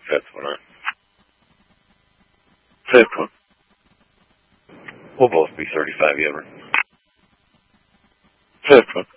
Fifth one, huh? Fifth one. We'll both be 35 ever. Fifth one.